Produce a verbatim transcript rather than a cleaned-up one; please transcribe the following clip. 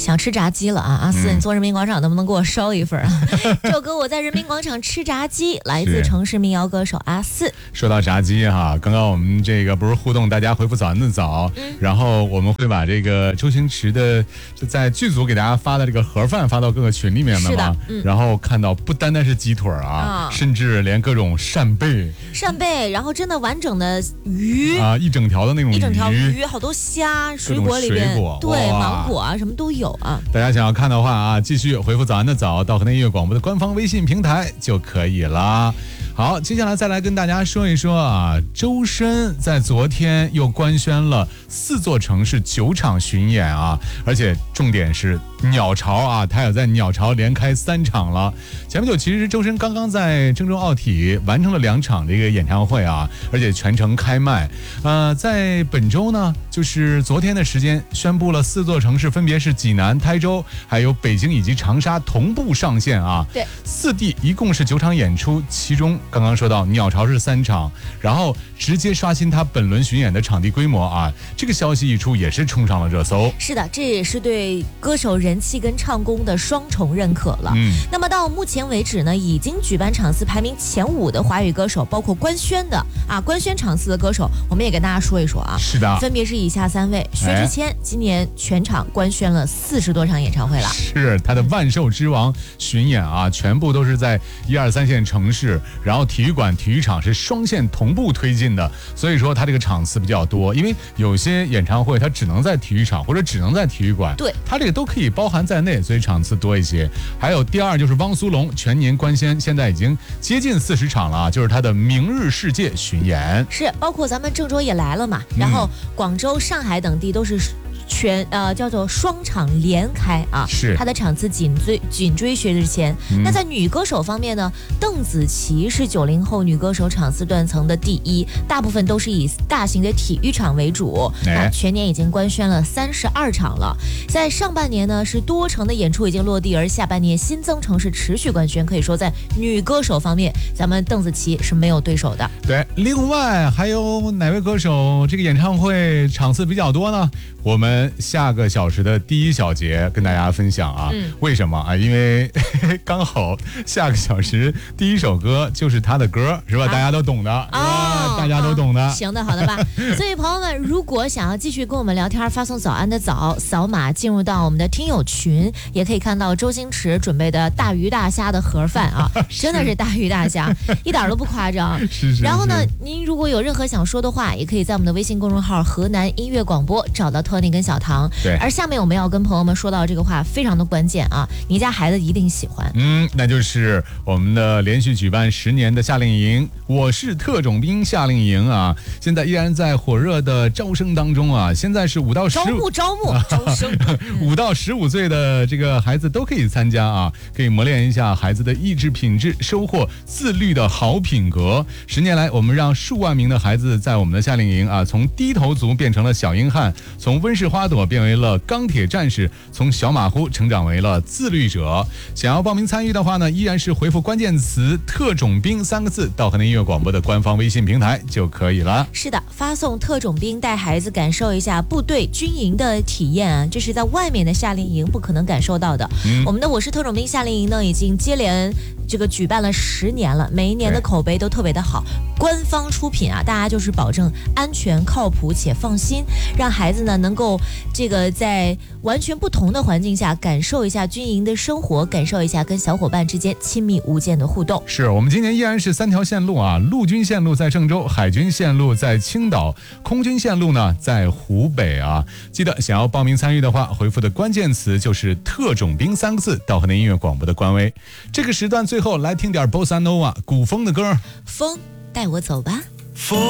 想吃炸鸡了啊！阿四，你做人民广场能不能给我捎一份啊？这首歌我在人民广场吃炸鸡，来自城市民谣歌手阿四。 说到炸鸡哈，刚刚我们这个不是互动，大家回复早安的早，嗯、然后我们会把这个周星驰的在剧组给大家发的这个盒饭发到各个群里面的嘛，嗯、然后看到不单单是鸡腿啊，嗯、甚至连各种扇贝、 扇贝，然后真的完整的鱼啊，一整条的那种鱼， 一整条鱼，好多虾，水果里边， 水果对，芒果啊，什么都有啊。 大家想要看的话啊，继续回复早安的早到河南音乐广播的官方微信平台就可以了。好，接下来再来跟大家说一说啊，周深在昨天又官宣了四座城市九场巡演啊，而且重点是鸟巢啊，他也在鸟巢连开三场了。前不久其实周深刚刚在郑州奥体完成了两场的一个演唱会啊，而且全程开麦。呃，在本周呢，就是昨天的时间宣布了四座城市分别是济南、台州、还有北京以及长沙同步上线啊。 对， 四地一共是九场演出，其中刚刚说到鸟巢是三场，然后直接刷新他本轮巡演的场地规模啊！这个消息一出，也是冲上了热搜。 是的，这也是对歌手人气跟唱功的双重认可了。嗯，那么到目前为止呢，已经举办场次排名前五的华语歌手，包括官宣的啊，官宣场次的歌手，我们也跟大家说一说啊。 是的， 分别是以下三位：薛之谦，今年全场官宣了四十多场演唱会了， 是他的万兽之王巡演啊，全部都是在一二三线城市，然后体育馆、体育场是双线同步推进的，所以说它这个场次比较多。因为有些演唱会它只能在体育场或者只能在体育馆， 对， 它这个都可以包含在内，所以场次多一些。还有第二就是汪苏泷全年官宣，现在已经接近四十场了啊，就是他的明日世界巡演， 是包括咱们郑州也来了嘛，然后广州、上海等地都是全呃叫做双场连开啊， 是他的场次紧追紧追薛之谦。嗯、那在女歌手方面呢，邓紫棋是九零后女歌手场次断层的第一，大部分都是以大型的体育场为主。哎、那全年已经官宣了三十二场了，在上半年呢是多城的演出已经落地，而下半年新增城市持续官宣，可以说在女歌手方面，咱们邓紫棋是没有对手的。 对，另外还有哪位歌手这个演唱会场次比较多呢？我们下个小时的第一小节跟大家分享啊，嗯、为什么啊？因为刚好下个小时第一首歌就是他的歌，是吧？啊、大家都懂的，哦、大家都懂的。 哦、行的，好的吧。所以朋友们，如果想要继续跟我们聊天，发送早安的早，扫码进入到我们的听友群，也可以看到周星驰准备的大鱼大虾的盒饭啊，真的是大鱼大虾，一点都不夸张。 是是。 然后呢，您如果有任何想说的话，也可以在我们的微信公众号河南音乐广播找到托尼跟小唐。 对， 而下面我们要跟朋友们说到这个话非常的关键啊，你家孩子一定喜欢。 嗯，那就是我们的连续举办十年的夏令营，我是特种兵夏令营啊，现在依然在火热的招生当中啊。现在是五到十招募招募招生， 五到十五岁的这个孩子都可以参加啊，可以磨练一下孩子的意志品质，收获自律的好品格。十年来，我们让数万名的孩子在我们的夏令营啊，从低头族变成了小硬汉，从温室花朵变为了钢铁战士，从小马虎成长为了自律者。想要报名参与的话呢，依然是回复关键词特种兵三个字到河南音乐广播的官方微信平台就可以了。 是的，发送特种兵，带孩子感受一下部队军营的体验啊，这是在外面的夏令营不可能感受到的。嗯、我们的我是特种兵夏令营呢，已经接连这个举办了十年了，每一年的口碑都特别的好，官方出品啊，大家就是保证安全、靠谱且放心，让孩子呢能够这个在完全不同的环境下感受一下军营的生活，感受一下跟小伙伴之间亲密无间的互动。 是我们今年依然是三条线路啊，陆军线路在郑州，海军线路在青岛，空军线路呢在湖北啊。记得想要报名参与的话，回复的关键词就是特种兵三个字到河南音乐广播的官微。这个时段最后来听点 Bossa Nova 古风的歌， 风带我走吧。 风